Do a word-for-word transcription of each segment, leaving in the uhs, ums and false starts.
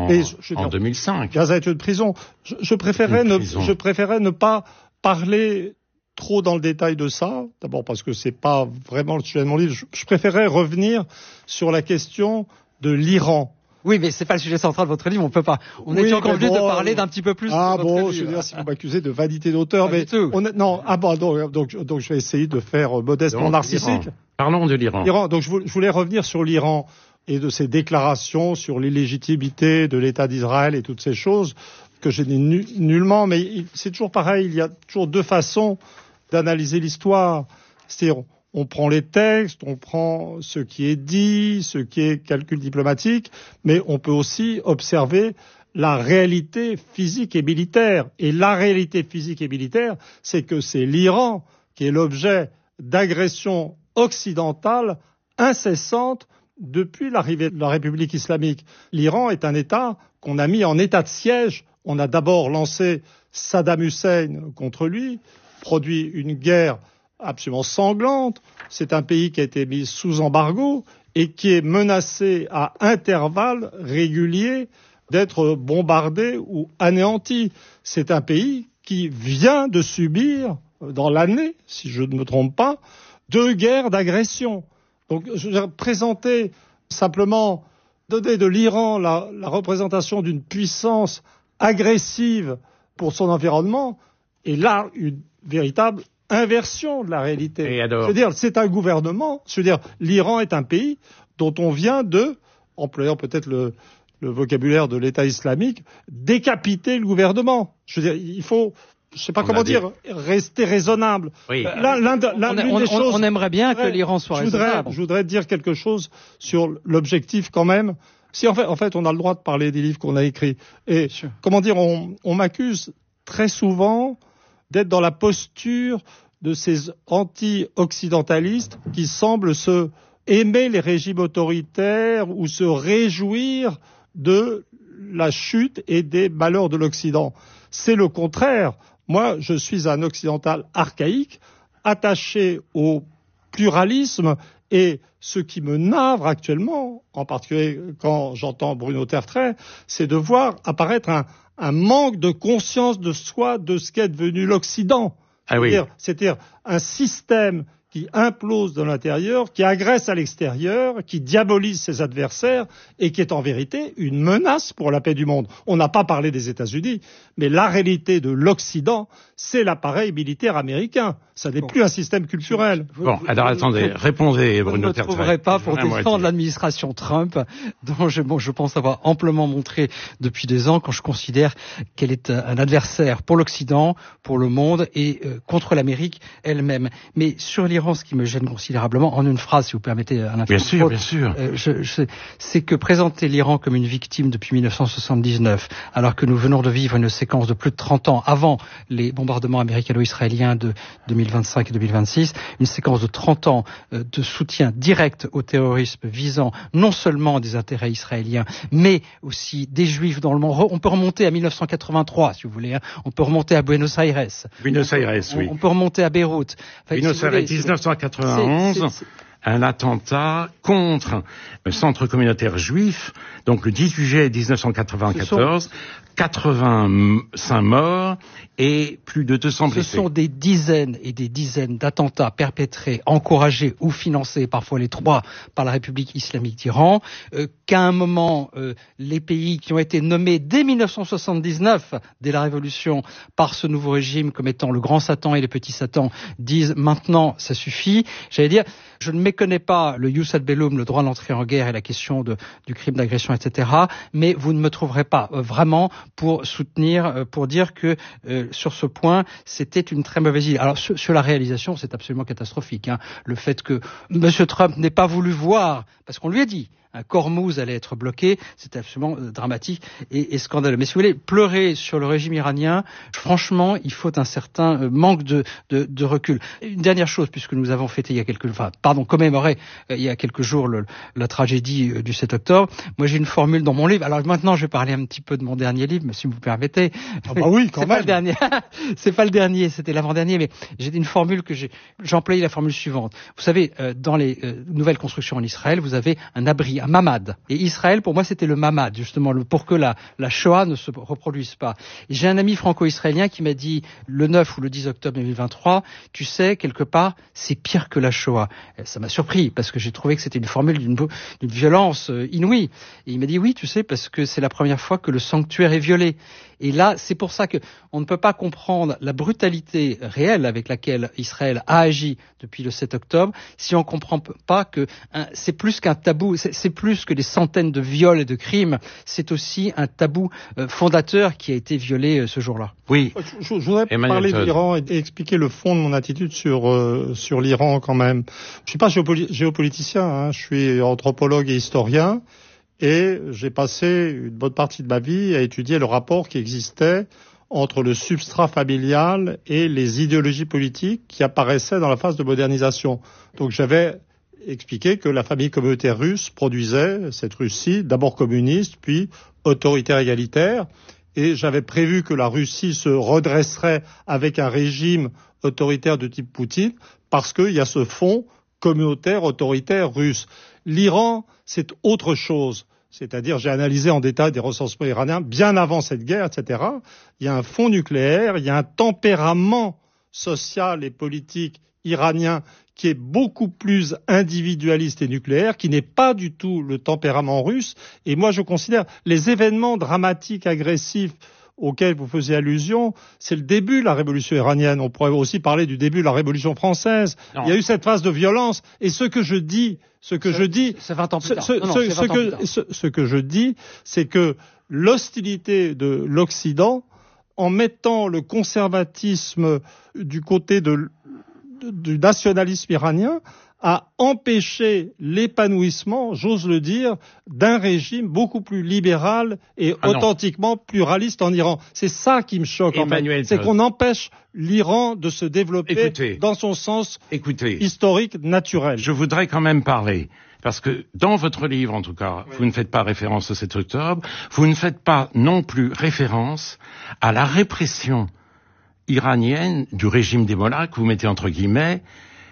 Mais, je, je en dire, deux mille cinq. Gaza est une prison. Je, je préférais une ne, prison. je préférais ne pas parler trop dans le détail de ça. D'abord parce que c'est pas vraiment le sujet de mon livre. Je, je préférais revenir sur la question de l'Iran. Oui, mais c'est pas le sujet central de votre livre, on peut pas. On oui, est encore venu bon, de parler d'un petit peu plus ah de votre bon, livre. je veux dire, si vous m'accusez de vanité d'auteur, mais on est, non, ah bon, donc, donc, donc je vais essayer de faire modestement donc, narcissique. L'Iran. Parlons de l'Iran. L'Iran. Donc je voulais revenir sur l'Iran et de ses déclarations sur l'illégitimité de l'État d'Israël et toutes ces choses que je n'ai nu- nullement, mais c'est toujours pareil, il y a toujours deux façons d'analyser l'histoire. C'est-à-dire, on prend les textes, on prend ce qui est dit, ce qui est calcul diplomatique, mais on peut aussi observer la réalité physique et militaire. Et la réalité physique et militaire, c'est que c'est l'Iran qui est l'objet d'agressions occidentales incessantes depuis l'arrivée de la République islamique. L'Iran est un État qu'on a mis en état de siège. On a d'abord lancé Saddam Hussein contre lui, produit une guerre absolument sanglante. C'est un pays qui a été mis sous embargo et qui est menacé à intervalles réguliers d'être bombardé ou anéanti. C'est un pays qui vient de subir, dans l'année, si je ne me trompe pas, deux guerres d'agression. Donc, je vais présenter simplement, donner de l'Iran la, la représentation d'une puissance agressive pour son environnement, et là, une véritable inversion de la réalité. Et alors ? Je veux dire, c'est un gouvernement, je veux dire, l'Iran est un pays dont on vient de, employant peut-être le, le vocabulaire de l'État islamique, décapiter le gouvernement. Je veux dire, il faut, je sais pas on comment dit... dire, rester raisonnable. Oui. L'un, l'un, l'un, on, on, des choses, on aimerait bien voudrais, que l'Iran soit je voudrais, raisonnable. Je voudrais dire quelque chose sur l'objectif quand même. Si en fait, en fait, on a le droit de parler des livres qu'on a écrits. Et comment dire, on, on m'accuse très souvent d'être dans la posture de ces anti-occidentalistes qui semblent se aimer les régimes autoritaires ou se réjouir de la chute et des malheurs de l'Occident. C'est le contraire. Moi, je suis un occidental archaïque, attaché au pluralisme, et ce qui me navre actuellement, en particulier quand j'entends Bruno Tertrais, c'est de voir apparaître un, un manque de conscience de soi, de ce qu'est devenu l'Occident. Ah oui. C'est-à-dire, c'est-à-dire un système qui implose de l'intérieur, qui agresse à l'extérieur, qui diabolise ses adversaires et qui est en vérité une menace pour la paix du monde. On n'a pas parlé des États-Unis, mais la réalité de l'Occident, c'est l'appareil militaire américain. Ça n'est bon. plus un système culturel. Bon, alors attendez, répondez, Bruno Tertrais. Je ne trouverai pas pour défendre l'administration Trump, dont je, bon, je pense avoir amplement montré depuis des ans quand je considère qu'elle est un adversaire pour l'Occident, pour le monde et euh, contre l'Amérique elle-même. Mais sur l'Iran, ce qui me gêne considérablement, en une phrase, si vous permettez, Alain Bien sûr, bien sûr. Euh, je, je, c'est que présenter l'Iran comme une victime depuis mille neuf cent soixante-dix-neuf, alors que nous venons de vivre une séquence de plus de trente ans avant les bombardements américano-israéliens de deux mille vingt-cinq et deux mille vingt-six, une séquence de trente ans euh, de soutien direct au terrorisme visant non seulement des intérêts israéliens, mais aussi des Juifs dans le monde. On peut remonter à mille neuf cent quatre-vingt-trois, si vous voulez. Hein. On peut remonter à Buenos Aires. Buenos Aires, on, oui. On peut remonter à Beyrouth. Enfin, Buenos Aires, si dix-neuf cent quatre-vingt-onze. C'est, c'est, c'est... un attentat contre un centre communautaire juif, donc le dix-huit juillet dix-neuf cent quatre-vingt-quatorze, sont... quatre-vingt-cinq morts et plus de deux cents blessés. Ce sont des dizaines et des dizaines d'attentats perpétrés, encouragés ou financés, parfois les trois, par la République islamique d'Iran, euh, qu'à un moment, euh, les pays qui ont été nommés dès mille neuf cent soixante-dix-neuf, dès la Révolution, par ce nouveau régime comme étant le grand Satan et le petit Satan, disent maintenant ça suffit. J'allais dire, je ne méconnais pas le jus ad bellum, le droit d'entrée en guerre et la question de, du crime d'agression, et cetera, mais vous ne me trouverez pas euh, vraiment pour soutenir, euh, pour dire que euh, sur ce point, c'était une très mauvaise idée. Alors, sur, sur la réalisation, c'est absolument catastrophique. Hein. Le fait que M. Trump n'ait pas voulu voir, parce qu'on lui a dit, un Hormuz allait être bloqué, c'est absolument euh, dramatique et, et scandaleux. Mais si vous voulez pleurer sur le régime iranien, franchement, il faut un certain euh, manque de, de, de recul. Une dernière chose, puisque nous avons fêté il y a quelques, enfin, pardon, commémoré euh, il y a quelques jours le, la tragédie euh, du sept octobre. Moi, j'ai une formule dans mon livre. Alors maintenant, je vais parler un petit peu de mon dernier livre, si vous me permettez. Ah bah oui, quand c'est même. Pas le dernier. C'est pas le dernier, c'était l'avant-dernier, mais j'ai une formule que j'ai, j'ai employé la formule suivante. Vous savez, euh, dans les euh, nouvelles constructions en Israël, vous avez un abri dit un mamad. Et Israël, pour moi, c'était le mamad, justement, le, pour que la, la Shoah ne se reproduise pas. Et j'ai un ami franco-israélien qui m'a dit, le neuf ou le dix octobre deux mille vingt-trois, tu sais, quelque part, c'est pire que la Shoah. Et ça m'a surpris, parce que j'ai trouvé que c'était une formule d'une, d'une violence inouïe. Et il m'a dit, oui, tu sais, parce que c'est la première fois que le sanctuaire est violé. Et là, c'est pour ça que on ne peut pas comprendre la brutalité réelle avec laquelle Israël a agi depuis le sept octobre si on ne comprend pas que hein, c'est plus qu'un tabou, c'est, c'est plus que des centaines de viols et de crimes, c'est aussi un tabou euh, fondateur qui a été violé euh, ce jour-là. Oui. Je, je, je voudrais Emmanuel parler Todd. de l'Iran et, et expliquer le fond de mon attitude sur euh, sur l'Iran quand même. Je suis pas géopoli- géopoliticien, hein, je suis anthropologue et historien. Et j'ai passé une bonne partie de ma vie à étudier le rapport qui existait entre le substrat familial et les idéologies politiques qui apparaissaient dans la phase de modernisation. Donc j'avais expliqué que la famille communautaire russe produisait cette Russie, d'abord communiste, puis autoritaire égalitaire. Et j'avais prévu que la Russie se redresserait avec un régime autoritaire de type Poutine parce qu'il y a ce fond communautaire autoritaire russe. L'Iran, c'est autre chose. C'est-à-dire, j'ai analysé en détail des recensements iraniens bien avant cette guerre, et cetera. Il y a un fond nucléaire, il y a un tempérament social et politique iranien qui est beaucoup plus individualiste et nucléaire, qui n'est pas du tout le tempérament russe. Et moi, je considère les événements dramatiques, agressifs, auquel vous faisiez allusion, c'est le début de la révolution iranienne. On pourrait aussi parler du début de la révolution française. Non. Il y a eu cette phase de violence. Et ce que je dis, ce que c'est, je dis, c'est vingt ans plus tard. Ce, non, non, ce, ce, que, ce, ce que je dis, c'est que l'hostilité de l'Occident, en mettant le conservatisme du côté de, de, du nationalisme iranien, a empêché l'épanouissement, j'ose le dire, d'un régime beaucoup plus libéral et ah authentiquement non. pluraliste en Iran. C'est ça qui me choque, Emmanuel en fait. C'est qu'on empêche l'Iran de se développer Écoutez, dans son sens Écoutez, historique, naturel. Je voudrais quand même parler, parce que dans votre livre, en tout cas, oui. vous ne faites pas référence au sept octobre, vous ne faites pas non plus référence à la répression iranienne du régime des mollahs, que vous mettez entre guillemets,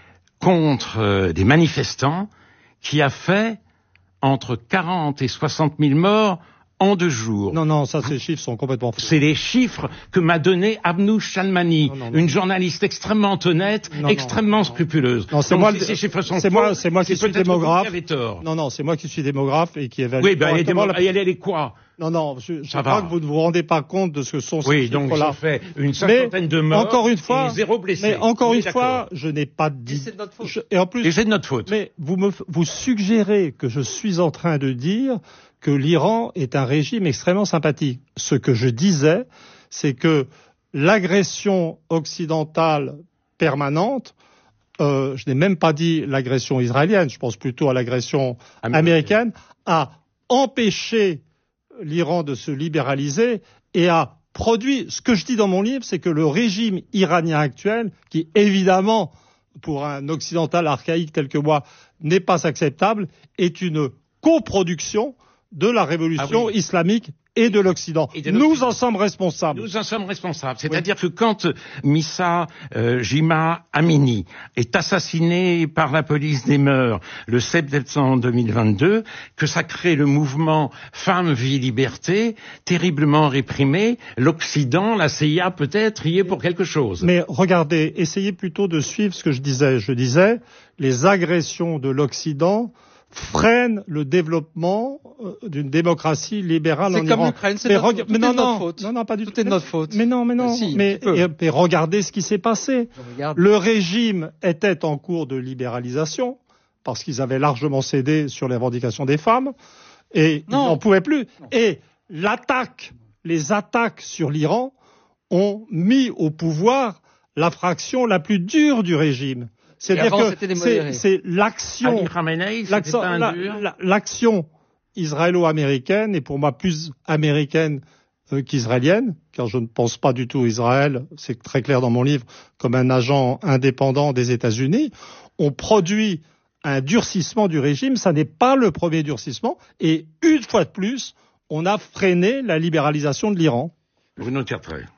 contre euh, des manifestants qui a fait entre quarante et soixante mille morts en deux jours. Non, non, ça, ces chiffres sont complètement faux. C'est les chiffres que m'a donné Abnouch Shalmani, non, non, non. une journaliste extrêmement honnête, non, extrêmement non, scrupuleuse. Non, c'est Donc, moi, si ces chiffres sont c'est faux, moi, c'est moi qui suis démographe. Qui tort. Non, non, c'est moi qui suis démographe et qui évalue. Oui, ben, elle est démographe. La... Et elle est quoi? Non, non, je, je crois que vous ne vous rendez pas compte de ce que sont ces oui, chiffres-là. Oui, donc ça fait une cinquantaine de morts encore une fois, et zéro blessé. Mais encore oui, une d'accord. fois, je n'ai pas dit... Et c'est de notre faute. Je... Et en plus... Et c'est de notre faute. Mais vous me vous suggérez que je suis en train de dire que l'Iran est un régime extrêmement sympathique. Ce que je disais, c'est que l'agression occidentale permanente, euh, je n'ai même pas dit l'agression israélienne, je pense plutôt à l'agression américaine, a empêché l'Iran de se libéraliser et a produit, ce que je dis dans mon livre, c'est que le régime iranien actuel, qui évidemment, pour un occidental archaïque tel que moi, n'est pas acceptable, est une coproduction de la révolution ah oui. islamique et de l'Occident. Et de Nous en sommes responsables. Nous en sommes responsables. C'est-à-dire oui. que quand Missa euh, Jima Amini est assassiné par la police des mœurs le sept décembre deux mille vingt-deux, que ça crée le mouvement Femmes, Vie, Liberté, terriblement réprimé, l'Occident, la C I A peut-être y est pour quelque chose. Mais regardez, essayez plutôt de suivre ce que je disais. Je disais, les agressions de l'Occident freine le développement euh, d'une démocratie libérale c'est en comme Iran. l'Ukraine, c'est mais notre, rega- mais non, non, notre faute. Non, non, pas du tout. tout. Tout est de notre faute. Mais non, mais non. Si, mais, et, et regardez ce qui s'est passé. Le régime était en cours de libéralisation parce qu'ils avaient largement cédé sur les revendications des femmes et non. ils n'en pouvaient plus. Non. Et l'attaque, les attaques sur l'Iran ont mis au pouvoir la fraction la plus dure du régime. C'est-à-dire que c'est, c'est l'action, l'action, la, la, l'action israélo-américaine est pour moi plus américaine euh, qu'israélienne, car je ne pense pas du tout Israël, c'est très clair dans mon livre, comme un agent indépendant des États-Unis. On produit un durcissement du régime, ça n'est pas le premier durcissement, et une fois de plus, on a freiné la libéralisation de l'Iran. Vous nous tirerez.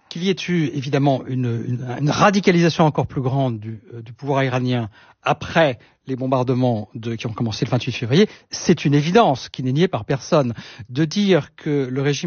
qu'il y ait eu évidemment une, une, une radicalisation encore plus grande du, euh, du pouvoir iranien après les bombardements de, qui ont commencé le vingt-huit février, c'est une évidence qui n'est niée par personne. De dire que le régime